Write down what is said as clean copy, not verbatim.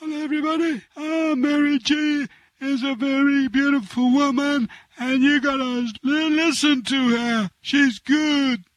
Hello, everybody. Mary G is a very beautiful woman, and you gotta listen to her. She's good.